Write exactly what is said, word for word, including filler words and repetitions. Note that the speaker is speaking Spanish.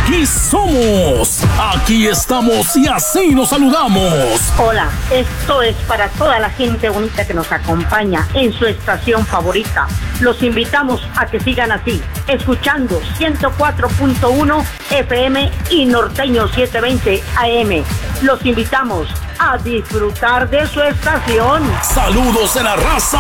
y somos. Aquí estamos y así nos saludamos. Hola, esto es para toda la gente bonita que nos acompaña en su estación favorita. Los invitamos a que sigan así, escuchando ciento cuatro punto uno F M y Norteño setecientos veinte A M. Los invitamos a disfrutar de su estación. Saludos de la raza